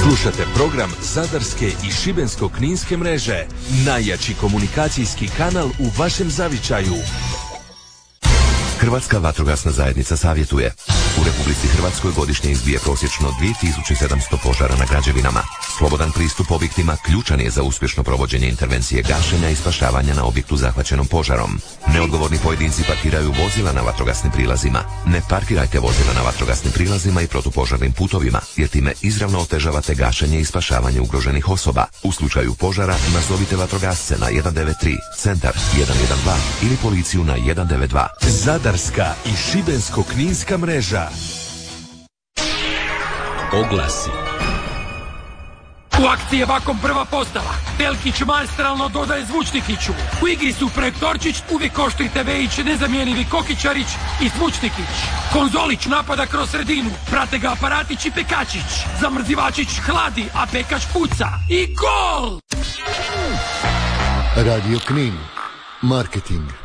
Slušate program Zadarske i Šibensko-kninske mreže. Najjači komunikacijski kanal u vašem zavičaju. Hrvatska vatrogasna zajednica savjetuje. U Republici Hrvatskoj godišnje izbije prosječno 2700 požara na građevinama. Slobodan pristup objektima ključan je za uspješno provođenje intervencije gašenja i spašavanja na objektu zahvaćenom požarom. Neodgovorni pojedinci parkiraju vozila na vatrogasnim prilazima. Ne parkirajte vozila na vatrogasnim prilazima i protupožarnim putovima, jer time izravno otežavate gašenje i spašavanje ugroženih osoba. U slučaju požara nazovite vatrogasce na 193, centar 112 ili policiju na 192. Zadarska i Šibensko-kninska mreža. Oglasi. U akciji je vakom prva postava. Pelkić maestralno dodaje Zvučnikiću. U igri su Projektorčić, uvijek oštri TV-ić, nezamijenivi Kokičarić i Zvučnikić. Konzolić napada kroz sredinu. Prate ga Aparatić i Pekačić. Zamrzivačić hladi, a Pekač puca. I gol! Radio Knin. Marketing.